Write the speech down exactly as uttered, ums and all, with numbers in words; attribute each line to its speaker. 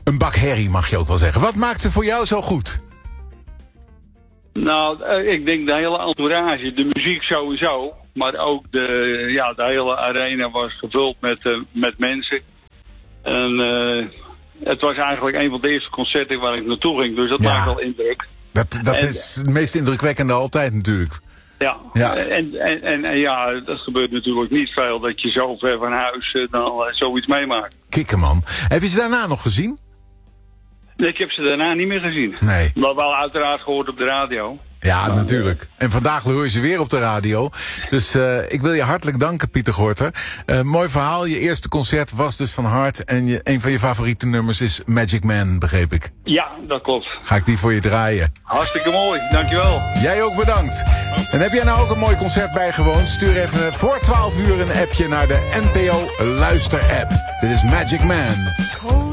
Speaker 1: een bak herrie, mag je ook wel zeggen. Wat maakt ze voor jou zo goed?
Speaker 2: Nou, uh, ik denk de hele entourage, de muziek sowieso. Maar ook de, ja, de hele arena was gevuld met, uh, met mensen. En uh, het was eigenlijk een van de eerste concerten waar ik naartoe ging. Dus dat
Speaker 1: Ja.
Speaker 2: maakt wel indruk.
Speaker 1: Dat, dat
Speaker 2: En,
Speaker 1: is het meest indrukwekkende altijd natuurlijk.
Speaker 2: Ja,
Speaker 1: Ja.
Speaker 2: En, en, en, en ja, dat gebeurt natuurlijk niet veel dat je zo ver van huis uh, dan uh, zoiets meemaakt.
Speaker 1: Kikken, man. Heb je ze daarna nog gezien?
Speaker 2: Nee, ik heb ze daarna niet meer gezien.
Speaker 1: Nee.
Speaker 2: Maar wel uiteraard gehoord op de radio.
Speaker 1: Ja,
Speaker 2: Maar,
Speaker 1: natuurlijk. En vandaag hoor je ze weer op de radio. Dus uh, ik wil je hartelijk danken, Pieter Gorter. Uh, mooi verhaal. Je eerste concert was dus van hart. En je, een van je favoriete nummers is Magic Man, begreep ik.
Speaker 2: Ja, dat klopt.
Speaker 1: Ga ik die voor je draaien.
Speaker 2: Hartstikke mooi, dankjewel.
Speaker 1: Jij ook bedankt. En heb jij nou ook een mooi concert bijgewoond? Stuur even voor twaalf uur een appje naar de N P O Luister app. Dit is Magic Man.